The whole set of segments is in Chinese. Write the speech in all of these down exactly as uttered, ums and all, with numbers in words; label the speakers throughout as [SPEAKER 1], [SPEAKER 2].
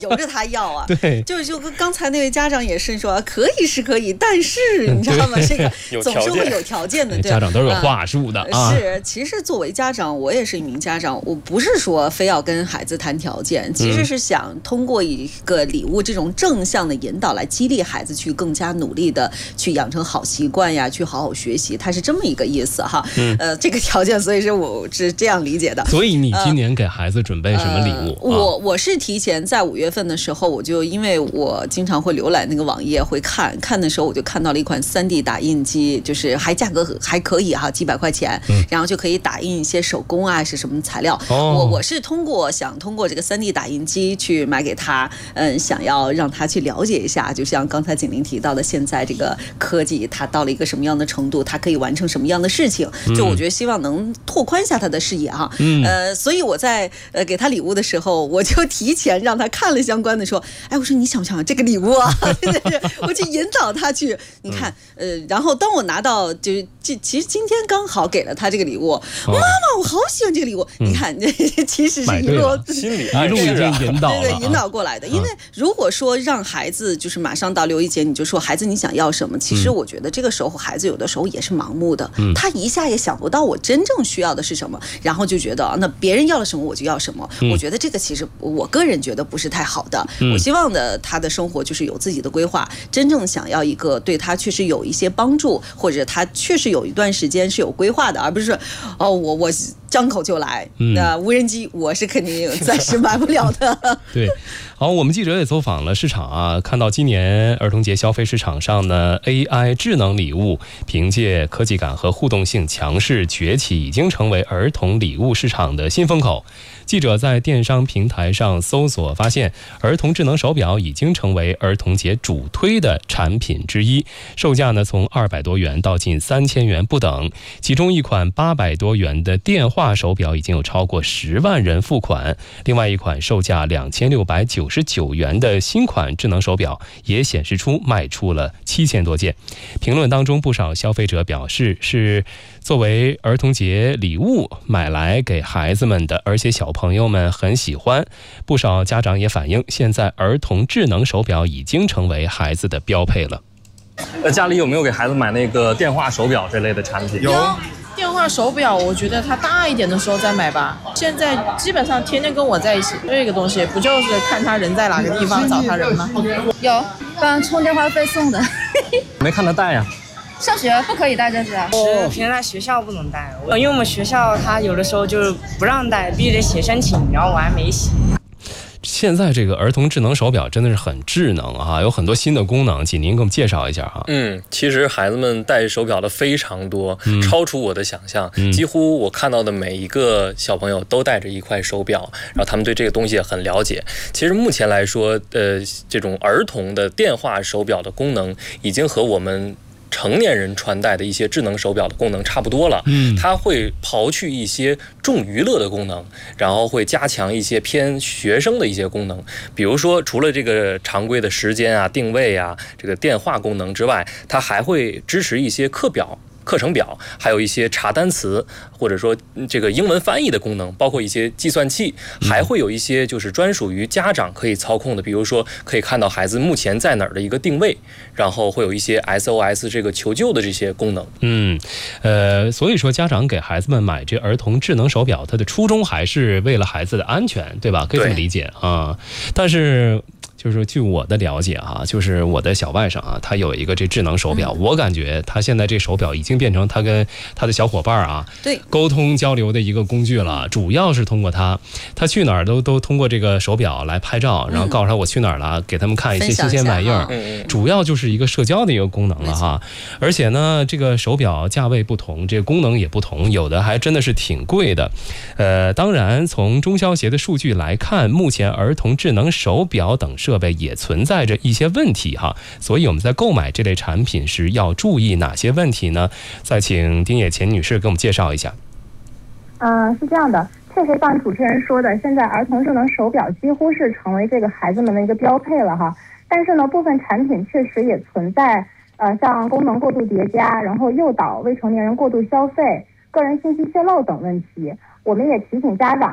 [SPEAKER 1] 由着他要啊。
[SPEAKER 2] 对，
[SPEAKER 1] 就就跟刚才那位家长也是说，可以是可以，但是你知道吗？这个总是会有条件的。对，
[SPEAKER 2] 家长都是有话术的、
[SPEAKER 1] 嗯、啊。是，其实作为家长，我也是一名家长，我不是说非要跟孩子谈条件，其实是想通过一个礼物这种正向的引导来激励孩子去更加努力的去养成好习惯呀，去好好学习，它是这么一个意思哈。嗯、呃，这个条件，所以是我是这样理解的。
[SPEAKER 2] 所以你今年给孩子准备什么礼物？
[SPEAKER 1] 呃、我我是提前在五月份的时候，我就因为我经常会浏览那个网页，会看看的时候，我就看到了一款 三 D 打印机，就是还价格还可以哈，几百块钱，嗯、然后就可以打印一些手工啊，是什么材料？哦、我我是通过想通过这个 三 D 打印机去买给他，嗯，想要让他去了解一下，就像刚才景玲提到的，现在这个科技它到了一个什么样的程度，它可以完成什么样的事情，就我觉得希望能拓宽一下他的视野哈。嗯、呃，所以我在呃给他礼物的时候，我就提前让他看了相关的，说，哎，我说你想不想这个礼物啊？对对对，我去引导他去，你看，呃，然后当我拿到，就是其实今天刚好给了他这个礼物，妈妈，我好喜欢这个礼物，嗯、你看，其实是一路
[SPEAKER 3] 心理
[SPEAKER 2] 一路已经引导了，
[SPEAKER 1] 对对，引导过来的。因为如果说让孩子就是马上到六一节，你就说孩子你想要什么，其实我觉得这个时候孩子有的时候也是盲目的，嗯、他一下也想不到我真正需要的是什么，然后就觉得那别人要了什么我就要什么。嗯、我觉得这个其实我个人觉得不是太好的。嗯、我希望的他的生活就是有自己的规划，真正想要一个对他确实有一些帮助，或者他确实有一段时间是有规划的，而不是哦我我张口就来。嗯、那无人机我是肯定暂时买不了的。
[SPEAKER 2] 对，好，我们记者也走访了市场啊，看到今年儿童节消费市场上呢 ，A I 智能礼物凭借科技感和互动性强势崛起，已经成为儿童礼物市场的新风口。记者在电商平台上搜索发现，儿童智能手表已经成为儿童节主推的产品之一，售价呢从二百多元到近三千元不等。其中一款八百多元的电话手表已经有超过十万人付款，另外一款售价两千六百九十九元的新款智能手表也显示出卖出了七千多件。评论当中，不少消费者表示是作为儿童节礼物买来给孩子们的，而且小朋友们很喜欢。不少家长也反映，现在儿童智能手表已经成为孩子的标配了。
[SPEAKER 3] 呃，家里有没有给孩子买那个电话手表这类的产品？
[SPEAKER 4] 有。电话手表，我觉得他大一点的时候再买吧。现在基本上天天跟我在一起，这个东西不就是看他人在哪个地方找他人吗？
[SPEAKER 5] 有，帮充电话费送的。
[SPEAKER 3] 没看他带呀。
[SPEAKER 5] 上学不可以带这是啊？
[SPEAKER 6] 是平时在学校不能带，因为我们学校他有的时候就是不让带，必须得写申请，然后我还没写。
[SPEAKER 2] 现在这个儿童智能手表真的是很智能啊，有很多新的功能，请您给我们介绍一下啊。
[SPEAKER 7] 嗯，其实孩子们戴手表的非常多，嗯、超出我的想象、嗯。几乎我看到的每一个小朋友都带着一块手表，然后他们对这个东西也很了解。其实目前来说，呃，这种儿童的电话手表的功能已经和我们成年人穿戴的一些智能手表的功能差不多了，嗯，它会刨去一些重娱乐的功能，然后会加强一些偏学生的一些功能。比如说，除了这个常规的时间啊、定位啊、这个电话功能之外，它还会支持一些课表。课程表，还有一些查单词，或者说这个英文翻译的功能，包括一些计算器，还会有一些就是专属于家长可以操控的，比如说可以看到孩子目前在哪儿的一个定位，然后会有一些 S O S 这个求救的这些功能。
[SPEAKER 2] 嗯，呃，所以说家长给孩子们买这儿童智能手表，它的初衷还是为了孩子的安全，对吧？可以这么理解啊。但是就是据我的了解啊，就是我的小外甥啊，他有一个这智能手表，嗯、我感觉他现在这手表已经变成他跟他的小伙伴啊，
[SPEAKER 1] 对，
[SPEAKER 2] 沟通交流的一个工具了。主要是通过他，他去哪儿都都通过这个手表来拍照，然后告诉他我去哪儿了，给他们看一些新鲜玩意儿。主要就是一个社交的一个功能了哈。而且呢，这个手表价位不同，这个功能也不同，有的还真的是挺贵的。呃，当然从中消协的数据来看，目前儿童智能手表等设备也存在着一些问题哈，所以我们在购买这类产品时要注意哪些问题呢？再请丁野钱女士给我们介绍一下。
[SPEAKER 8] 嗯，是这样的，确实像主持人说的，现在儿童智能手表几乎是成为这个孩子们的一个标配了哈。但是呢，部分产品确实也存在呃像功能过度叠加，然后诱导未成年人过度消费、个人信息泄露等问题。我们也提醒家长呢，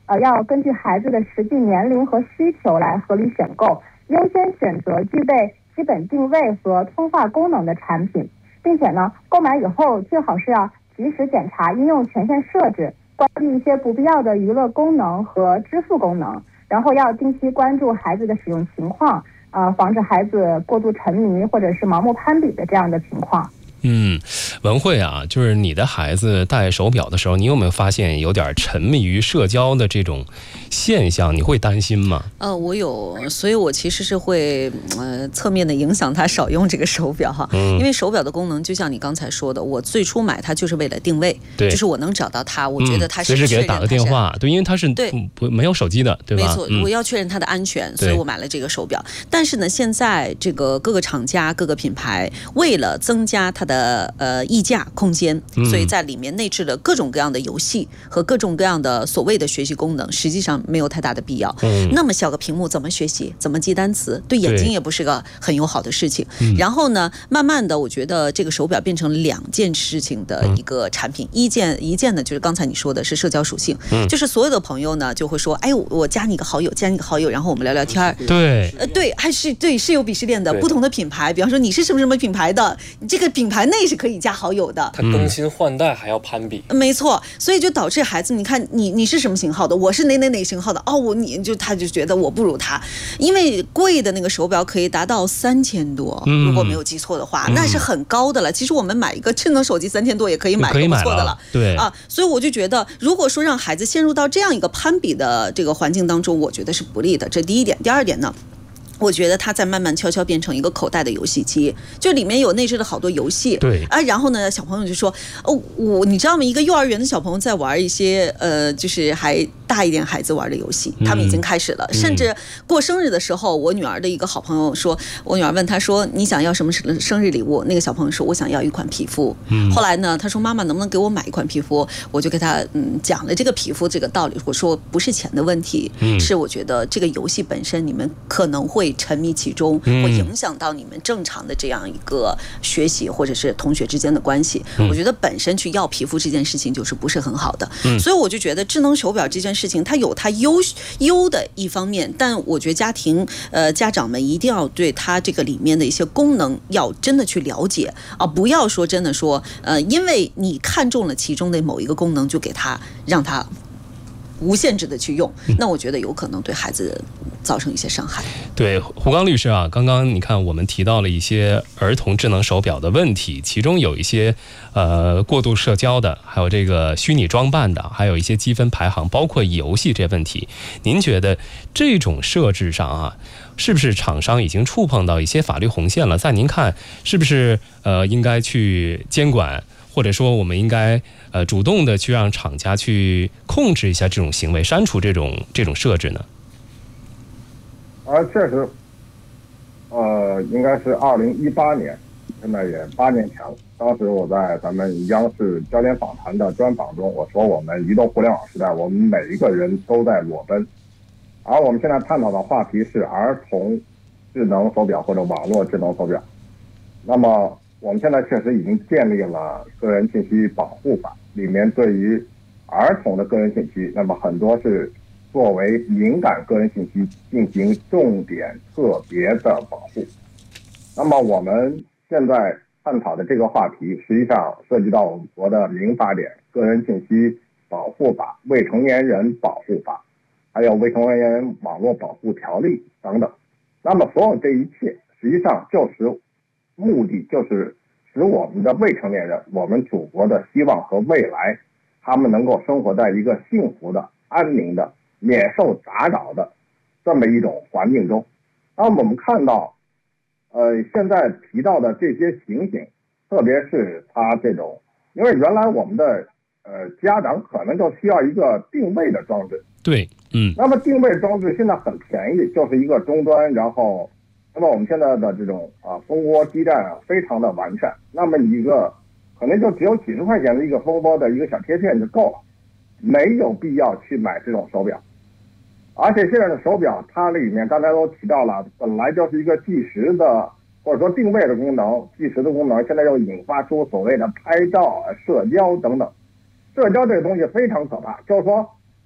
[SPEAKER 8] 呃，要根据孩子的实际年龄和需求来合理选购，优先选择具备基本定位和通话功能的产品，并且呢，购买以后最好是要及时检查应用权限设置，关闭一些不必要的娱乐功能和支付功能，然后要定期关注孩子的使用情况，呃，防止孩子过度沉迷或者是盲目攀比的这样的情况。
[SPEAKER 2] 嗯，文慧啊，就是你的孩子戴手表的时候，你有没有发现有点沉迷于社交的这种现象？你会担心吗？
[SPEAKER 1] 呃，我有，所以我其实是会呃侧面的影响他少用这个手表哈，嗯、因为手表的功能就像你刚才说的，我最初买它就是为了定位，对，就是我能找到它，我觉得它是
[SPEAKER 2] 随时给他打个电话，对，因为它是对不没有手机的，对吧？
[SPEAKER 1] 没错，嗯、我要确认它的安全，所以我买了这个手表。但是呢，现在这个各个厂家、各个品牌为了增加它的呃溢价空间，所以在里面内置了各种各样的游戏和各种各样的所谓的学习功能，实际上没有太大的必要。嗯、那么小个屏幕怎么学习？怎么记单词？对眼睛也不是个很友好的事情。然后呢，慢慢的，我觉得这个手表变成两件事情的一个产品。一件一件呢，就是刚才你说的是社交属性，嗯、就是所有的朋友呢就会说，哎，我加你一个好友，加你一个好友，然后我们聊聊天。
[SPEAKER 2] 对，
[SPEAKER 1] 呃，对，还是对，是有鄙视链的。不同的品牌，比方说你是什么什么品牌的，这个品牌内是可以加好友的。
[SPEAKER 7] 它更新换代还要攀比，
[SPEAKER 1] 没错，所以就导致孩子，你看你你是什么型号的，我是哪哪哪型号的，哦，我你就他就觉得我不如他，因为贵的那个手表可以达到三千多，嗯、如果没有记错的话，嗯、那是很高的了。其实我们买一个智能手机三千多也可以买个不错的了，
[SPEAKER 2] 对
[SPEAKER 1] 啊，所以我就觉得，如果说让孩子陷入到这样一个攀比的这个环境当中，我觉得是不利的。这第一点，第二点呢？我觉得它在慢慢悄悄变成一个口袋的游戏机，就里面有内置了好多游戏，
[SPEAKER 2] 对
[SPEAKER 1] 啊，然后呢，小朋友就说，哦，我你知道吗？一个幼儿园的小朋友在玩一些呃，就是还大一点孩子玩的游戏，他们已经开始了，嗯、甚至过生日的时候，我女儿的一个好朋友说，我女儿问他说，你想要什么生日礼物？那个小朋友说，我想要一款皮肤。嗯、后来呢，他说妈妈能不能给我买一款皮肤？我就给他嗯讲了这个皮肤这个道理，我说不是钱的问题，嗯、是我觉得这个游戏本身你们可能会沉迷其中，会影响到你们正常的这样一个学习或者是同学之间的关系。嗯、我觉得本身去要皮肤这件事情就是不是很好的，嗯、所以我就觉得智能手表这件事情它有它优优的一方面，但我觉得家庭呃家长们一定要对它这个里面的一些功能要真的去了解啊，不要说真的说呃因为你看中了其中的某一个功能就给它让它无限制的去用，那我觉得有可能对孩子造成一些伤害。
[SPEAKER 2] 对，胡刚律师啊，刚刚你看我们提到了一些儿童智能手表的问题，其中有一些呃过度社交的，还有这个虚拟装扮的，还有一些积分排行，包括游戏这问题。您觉得这种设置上啊，是不是厂商已经触碰到一些法律红线了？在您看，是不是呃应该去监管？或者说我们应该呃主动的去让厂家去控制一下这种行为，删除这种这种设置呢？
[SPEAKER 9] 啊，确实，呃，应该是二零一八年，现在也八年前了。当时我在咱们央视焦点访谈的专访中，我说我们移动互联网时代，我们每一个人都在裸奔。而我们现在探讨的话题是儿童智能手表或者网络智能手表。那么我们现在确实已经建立了个人信息保护法，里面对于儿童的个人信息，那么很多是作为敏感个人信息进行重点特别的保护。那么我们现在探讨的这个话题，实际上涉及到我们国的民法典、个人信息保护法、未成年人保护法，还有未成年人网络保护条例等等。那么所有这一切，实际上就是目的就是使我们的未成年人，我们祖国的希望和未来，他们能够生活在一个幸福的、安宁的、免受打扰的这么一种环境中。那我们看到，呃，现在提到的这些情形，特别是他这种，因为原来我们的呃家长可能就需要一个定位的装置，
[SPEAKER 2] 对，嗯，
[SPEAKER 9] 那么定位装置现在很便宜，就是一个终端，然后。那么我们现在的这种啊蜂窝基站啊非常的完善，那么一个可能就只有几十块钱的一个蜂窝的一个小贴片就够了，没有必要去买这种手表。而且现在的手表它里面刚才都提到了，本来就是一个计时的或者说定位的功能，计时的功能，现在又引发出所谓的拍照、社交等等。社交这个东西非常可怕，就是说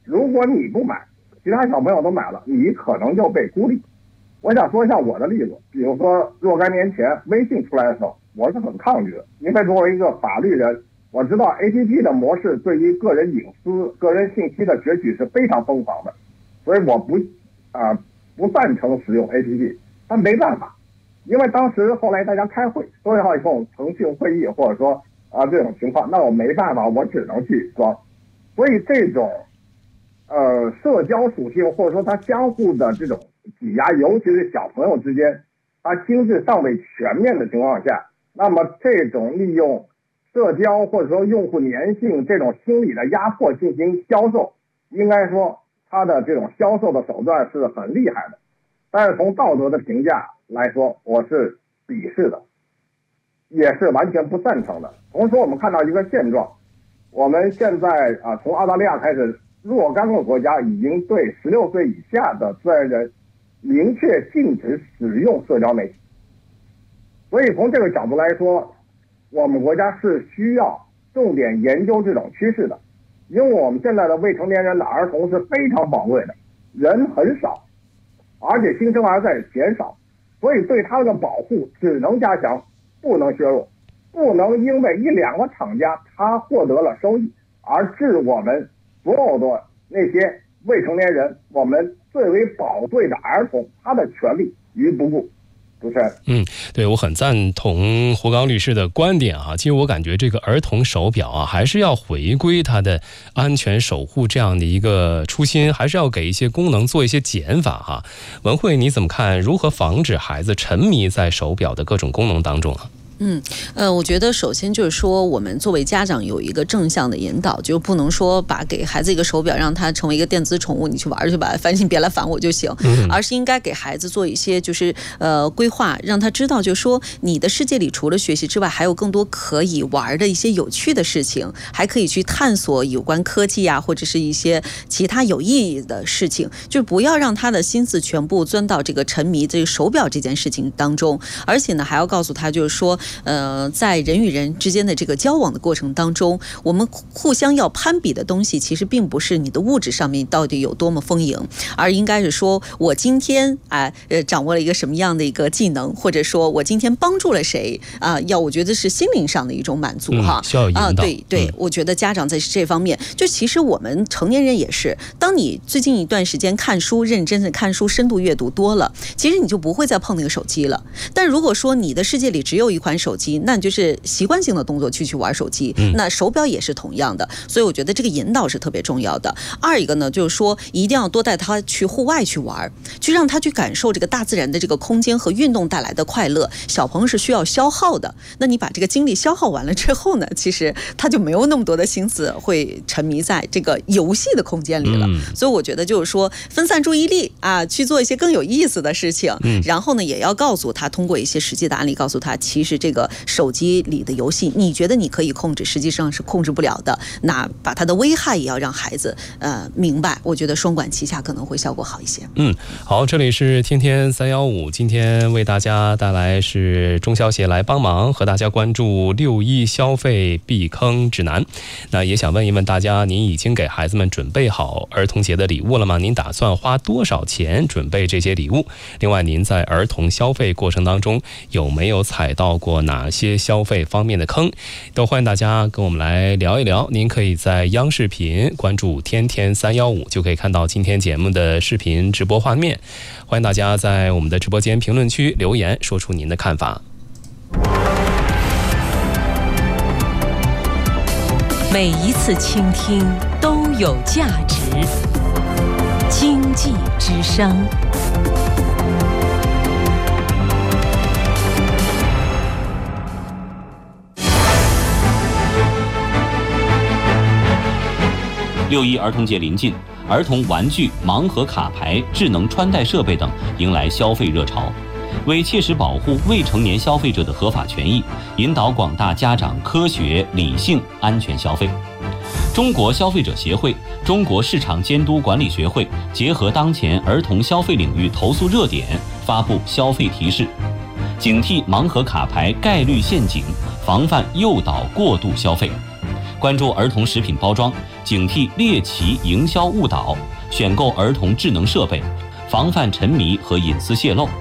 [SPEAKER 9] 如果你不买，其他小朋友都买了，你可能就被孤立。我想说一下我的例子，比如说若干年前微信出来的时候，我是很抗拒的，因为作为一个法律人，我知道 A P P 的模式对于个人隐私、个人信息的攫取是非常疯狂的，所以我不啊、呃、不赞成使用 A P P。但没办法，因为当时后来大家开会都要用腾讯会议，或者说啊、呃、这种情况，那我没办法，我只能去装。所以这种呃社交属性或者说它相互的这种挤压，尤其是小朋友之间，他心智尚未全面的情况下，那么这种利用社交或者说用户粘性这种心理的压迫进行销售，应该说他的这种销售的手段是很厉害的。但是从道德的评价来说，我是鄙视的，也是完全不赞成的。同时我们看到一个现状，我们现在啊，从澳大利亚开始，若干个国家已经对十六岁以下的自然人明确禁止使用社交媒体。所以从这个角度来说，我们国家是需要重点研究这种趋势的，因为我们现在的未成年人的儿童是非常宝贵的，人很少，而且新生儿在减少，所以对他们的保护只能加强，不能削弱，不能因为一两个厂家他获得了收益而置我们所有的那些未成年人，我们最为宝贵的儿童他的权利于不顾。主持人，
[SPEAKER 2] 嗯，对，我很赞同胡刚律师的观点啊。其实我感觉这个儿童手表啊，还是要回归它的安全守护这样的一个初心，还是要给一些功能做一些减法哈、啊。文慧你怎么看？如何防止孩子沉迷在手表的各种功能当中啊？
[SPEAKER 1] 嗯，呃，我觉得首先就是说，我们作为家长有一个正向的引导，就不能说把给孩子一个手表，让他成为一个电子宠物，你去玩去吧，反正别来烦我就行，嗯、而是应该给孩子做一些就是呃规划，让他知道，就是说你的世界里除了学习之外，还有更多可以玩的一些有趣的事情，还可以去探索有关科技啊，或者是一些其他有意义的事情，就不要让他的心思全部钻到这个沉迷这个手表这件事情当中，而且呢，还要告诉他，就是说。呃，在人与人之间的这个交往的过程当中，我们互相要攀比的东西，其实并不是你的物质上面到底有多么丰盈，而应该是说我今天啊，呃，掌握了一个什么样的一个技能，或者说我今天帮助了谁啊、呃，要我觉得是心灵上的一种满足哈。
[SPEAKER 2] 嗯、需要引导。啊、
[SPEAKER 1] 对对、
[SPEAKER 2] 嗯，
[SPEAKER 1] 我觉得家长在这方面，就其实我们成年人也是，当你最近一段时间看书，认真的看书，深度阅读多了，其实你就不会再碰那个手机了。但如果说你的世界里只有一款手机，那你就是习惯性的动作去去玩手机、嗯、那手表也是同样的，所以我觉得这个引导是特别重要的。二一个呢，就是说一定要多带他去户外去玩，去让他去感受这个大自然的这个空间和运动带来的快乐。小朋友是需要消耗的，那你把这个精力消耗完了之后呢，其实他就没有那么多的心思会沉迷在这个游戏的空间里了、嗯、所以我觉得就是说分散注意力啊，去做一些更有意思的事情、嗯、然后呢也要告诉他，通过一些实际的案例告诉他，其实这个手机里的游戏你觉得你可以控制，实际上是控制不了的，那把它的危害也要让孩子呃明白，我觉得双管齐下可能会效果好一些。
[SPEAKER 2] 嗯，好，这里是天天三一五，今天为大家带来是中消协来帮忙，和大家关注六一消费避坑指南。那也想问一问大家，您已经给孩子们准备好儿童节的礼物了吗？您打算花多少钱准备这些礼物？另外，您在儿童消费过程当中有没有踩到过哪些消费方面的坑？都欢迎大家跟我们来聊一聊。您可以在央视频关注天天三一五，就可以看到今天节目的视频直播画面。欢迎大家在我们的直播间评论区留言，说出您的看法。
[SPEAKER 10] 每一次倾听都有价值。经济之声。
[SPEAKER 11] 六一儿童节临近，儿童玩具、盲盒卡牌、智能穿戴设备等迎来消费热潮。为切实保护未成年消费者的合法权益，引导广大家长科学、理性、安全消费，中国消费者协会、中国市场监督管理学会结合当前儿童消费领域投诉热点，发布消费提示，警惕盲盒卡牌概率陷阱，防范诱导过度消费。关注儿童食品包装， 警惕猎奇营销误导，选购儿童智能设备，防范沉迷和隐私泄露。